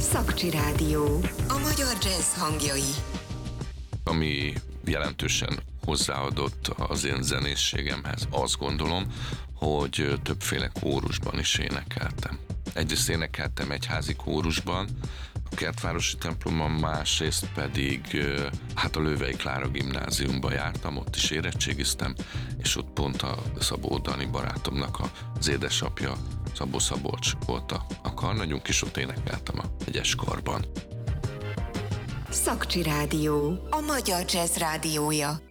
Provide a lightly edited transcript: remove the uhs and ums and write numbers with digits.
Szakcsi Rádió. A magyar jazz hangjai. Ami jelentősen hozzáadott az én zenészségemhez, azt gondolom, hogy többféle kórusban is énekeltem. Egyrészt énekeltem egyházi kórusban, a Kertvárosi templomban, másrészt pedig a Lővei Klára gimnáziumba jártam, ott is érettségiztem, és ott pont a Szabó Dani barátomnak az édesapja, Szabó Szabolcs volt a karnagyunk, és ott énekeltem a egyes karban. Szakcsi Rádió. A magyar jazz rádiója.